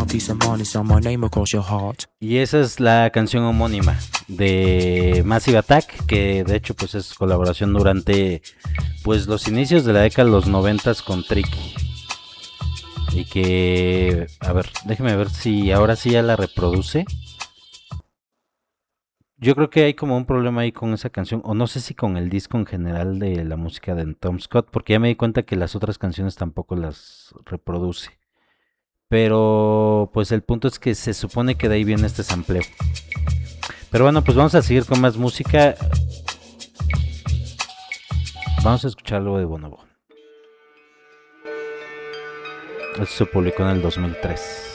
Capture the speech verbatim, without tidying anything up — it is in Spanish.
peace of mind is on my name across your heart. Y esa es la canción homónima de Massive Attack, que de hecho pues es colaboración durante pues los inicios de la década de los noventas con Tricky. Y que, a ver, déjeme ver si ahora sí ya la reproduce. Yo creo que hay como un problema ahí con esa canción, o no sé si con el disco en general de la música de Tom Scott, porque ya me di cuenta que las otras canciones tampoco las reproduce. Pero pues el punto es que se supone que de ahí viene este sampleo. Pero bueno, pues vamos a seguir con más música. Vamos a escuchar algo de Bonobo. Esto se publicó en el dos mil tres.